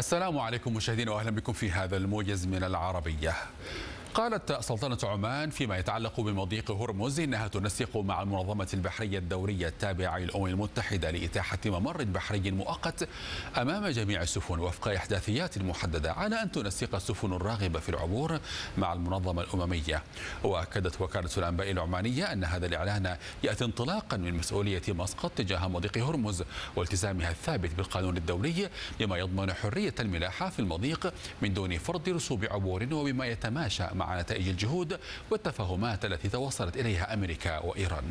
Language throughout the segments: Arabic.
السلام عليكم مشاهدينا واهلا بكم في هذا الموجز من العربية. قالت سلطنة عمان فيما يتعلق بمضيق هرمز إنها تنسق مع المنظمة البحرية الدولية التابعة للأمم المتحدة لإتاحة ممر بحري مؤقت أمام جميع السفن وفق إحداثيات محددة على أن تنسق السفن الراغبة في العبور مع المنظمة الأممية. وأكدت وكالة الأنباء العمانية أن هذا الإعلان يأتي انطلاقا من مسؤولية مسقط تجاه مضيق هرمز والتزامها الثابت بالقانون الدولي بما يضمن حرية الملاحة في المضيق من دون فرض رسوم عبور وبما يتماشى مع نتائج الجهود والتفاهمات التي توصلت إليها أمريكا وإيران.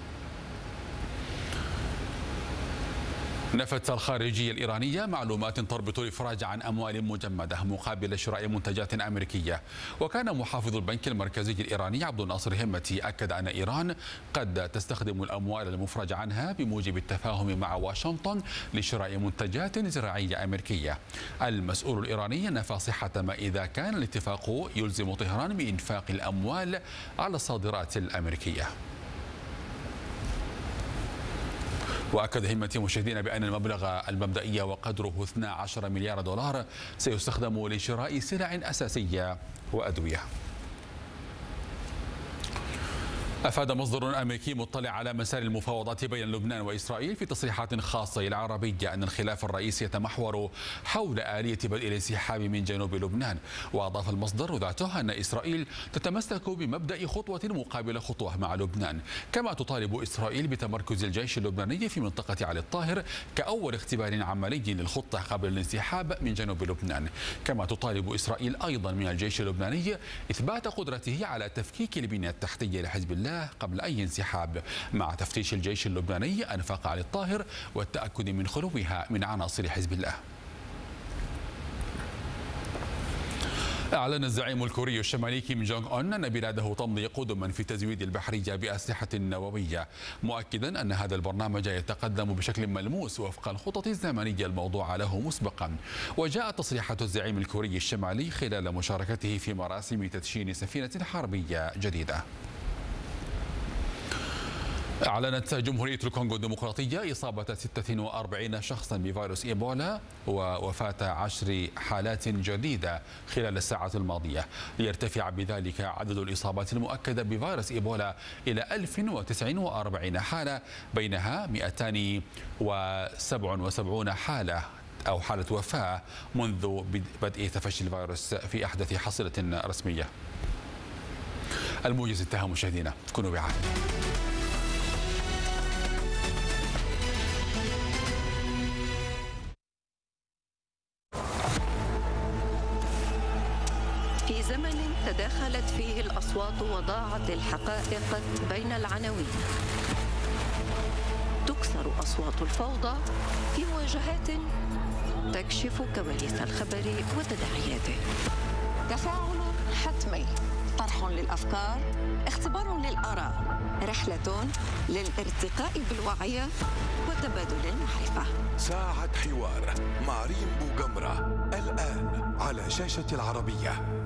نفت الخارجية الإيرانية معلومات تربط الإفراج عن أموال مجمدة مقابل شراء منتجات أمريكية. وكان محافظ البنك المركزي الإيراني عبد الناصر همتي أكد أن إيران قد تستخدم الأموال المفرج عنها بموجب التفاهم مع واشنطن لشراء منتجات زراعية أمريكية. المسؤول الإيراني نفى صحة ما إذا كان الاتفاق يلزم طهران بإنفاق الأموال على الصادرات الأمريكية. وأكد همتي مشاهدينا بأن المبلغ المبدئي وقدره 12 مليار دولار سيستخدم لشراء سلع أساسية وأدوية. أفاد مصدر أمريكي مطلع على مسار المفاوضات بين لبنان وإسرائيل في تصريحات خاصة للعربية أن الخلاف الرئيسي يتمحور حول آلية بدء الانسحاب من جنوب لبنان. وأضاف المصدر ذاته أن إسرائيل تتمسك بمبدأ خطوة مقابل خطوة مع لبنان، كما تطالب إسرائيل بتمركز الجيش اللبناني في منطقة علي الطاهر كأول اختبار عملي للخطة قبل الانسحاب من جنوب لبنان. كما تطالب إسرائيل أيضا من الجيش اللبناني إثبات قدرته على تفكيك البنية التحتية لحزب الله قبل أي انسحاب، مع تفتيش الجيش اللبناني أنفاق علي الطاهر والتأكد من خلوها من عناصر حزب الله. أعلن الزعيم الكوري الشمالي كيم جونغ أون أن بلاده تمضي قدما في تزويد البحرية بأسلحة نووية، مؤكدا أن هذا البرنامج يتقدم بشكل ملموس وفق الخطط الزمنية الموضوعة له مسبقا. وجاءت تصريحات الزعيم الكوري الشمالي خلال مشاركته في مراسم تدشين سفينة حربية جديدة. أعلنت جمهورية الكونغو الديمقراطية إصابة 46 شخصا بفيروس إيبولا ووفاة 10 حالات جديدة خلال الساعات الماضية، ليرتفع بذلك عدد الإصابات المؤكدة بفيروس إيبولا إلى 1049 حالة، بينها 277 حالة أو حالة وفاة منذ بدء تفشي الفيروس في أحدث حصيلة رسمية. الموجز انتهى مشاهدينا، كونوا بعافية. في زمن تداخلت فيه الأصوات وضاعت الحقائق بين العناوين، تكسر أصوات الفوضى في مواجهات تكشف كواليس الخبر وتداعياته. تفاعل حتمي، طرح للأفكار، اختبار للآراء، رحلة للارتقاء بالوعي وتبادل المعرفة. ساعة حوار مع ريم بوغمرة الآن على شاشة العربية.